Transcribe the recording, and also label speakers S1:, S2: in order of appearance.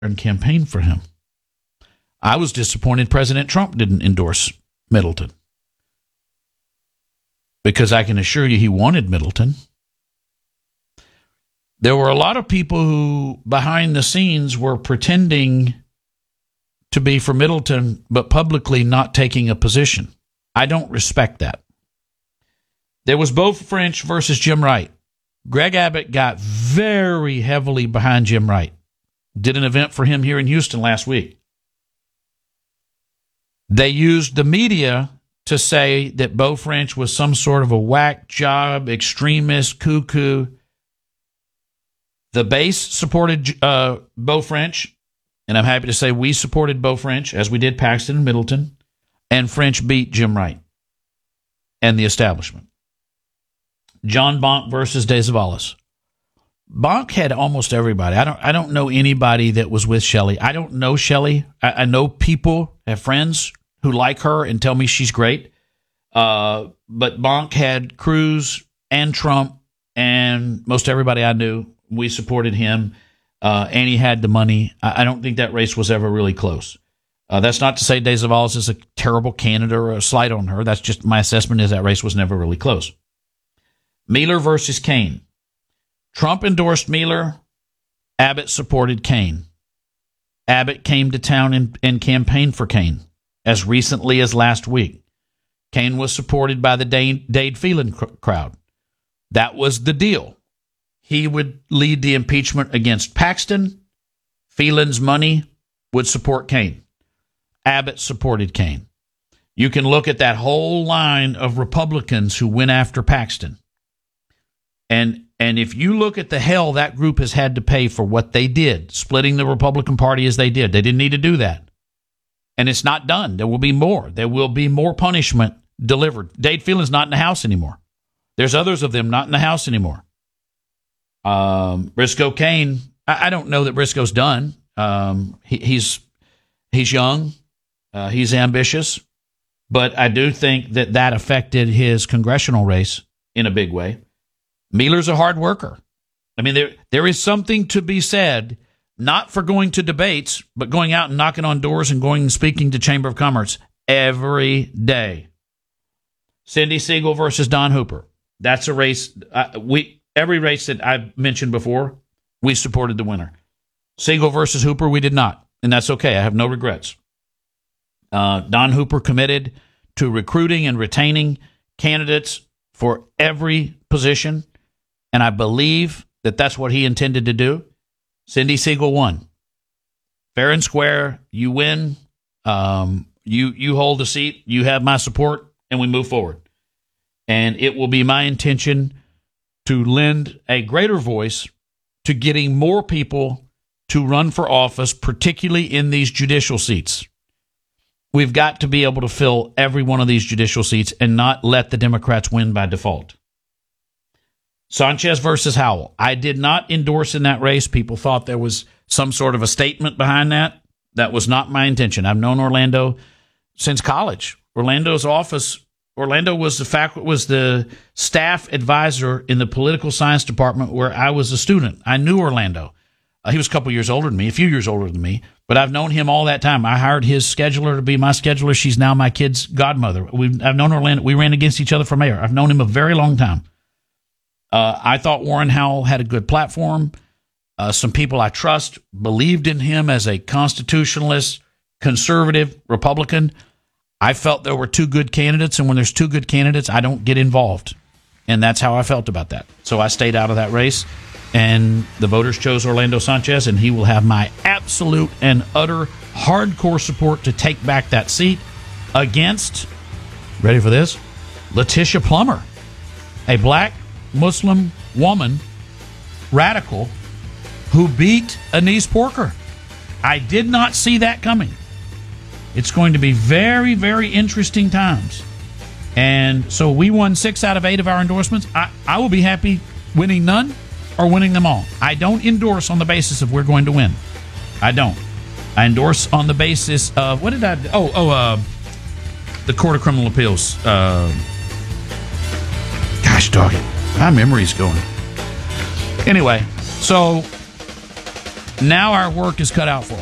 S1: and campaign for him. I was disappointed President Trump didn't endorse Middleton, because I can assure you he wanted Middleton. There were a lot of people who, behind the scenes, were pretending to be for Middleton, but publicly not taking a position. I don't respect that. There was Beau French versus Jim Wright. Greg Abbott got very heavily behind Jim Wright. Did an event for him here in Houston last week. They used the media to say that Beau French was some sort of a whack job, extremist, cuckoo. The base supported Beau French, and I'm happy to say we supported Beau French, as we did Paxton and Middleton, and French beat Jim Wright and the establishment. John Bonk versus De Zavalis. Bonk had almost everybody. I don't know anybody that was with Shelley. I don't know Shelley. I know people, have friends who like her and tell me she's great. But Bonk had Cruz and Trump and most everybody I knew. We supported him, and he had the money. I don't think that race was ever really close. That's not to say De Zavalis is a terrible candidate or a slight on her. That's just my assessment is that race was never really close. Miller versus Kaine. Trump endorsed Miller. Abbott supported Kaine. Abbott came to town and campaigned for Kaine as recently as last week. Kaine was supported by the Dade Phelan crowd. That was the deal. He would lead the impeachment against Paxton. Phelan's money would support Kaine. Abbott supported Kaine. You can look at that whole line of Republicans who went after Paxton. And if you look at the hell that group has had to pay for what they did, splitting the Republican Party as they did, they didn't need to do that. And it's not done. There will be more. There will be more punishment delivered. Dade Phelan's not in the House anymore. There's others of them not in the House anymore. Briscoe Cain, I don't know that Briscoe's done. He's young. He's ambitious. But I do think that affected his congressional race in a big way. Mille's a hard worker. I mean, there is something to be said, not for going to debates, but going out and knocking on doors and going and speaking to Chamber of Commerce every day. Cindy Siegel versus Don Hooper. That's a race. Every race that I've mentioned before, we supported the winner. Siegel versus Hooper, we did not. And that's okay. I have no regrets. Don Hooper committed to recruiting and retaining candidates for every position. And I believe that that's what he intended to do. Cindy Siegel won. Fair and square, you win. You hold the seat. You have my support, and we move forward. And it will be my intention to lend a greater voice to getting more people to run for office, particularly in these judicial seats. We've got to be able to fill every one of these judicial seats and not let the Democrats win by default. Sanchez versus Howell. I did not endorse in that race. People thought there was some sort of a statement behind that. That was not my intention. I've known Orlando since college. Orlando was the staff advisor in the political science department where I was a student. I knew Orlando. He was a couple years older than me, a few years older than me, but I've known him all that time. I hired his scheduler to be my scheduler. She's now my kid's godmother. I've known Orlando. We ran against each other for mayor. I've known him a very long time. I thought Warren Howell had a good platform. Some people I trust believed in him as a constitutionalist, conservative Republican. I felt there were two good candidates, and when there's two good candidates, I don't get involved. And that's how I felt about that. So I stayed out of that race, and the voters chose Orlando Sanchez, and he will have my absolute and utter hardcore support to take back that seat against, ready for this, Letitia Plummer, a black Muslim woman, radical, who beat Anise Porker. I did not see that coming. It's going to be very, very interesting times. And so we won 6 out of 8 of our endorsements. I will be happy winning none or winning them all. I don't endorse on the basis of we're going to win. I don't. I endorse on the basis of, what did I do? The Court of Criminal Appeals. Gosh dog it. My memory's going. Anyway, so now our work is cut out for us.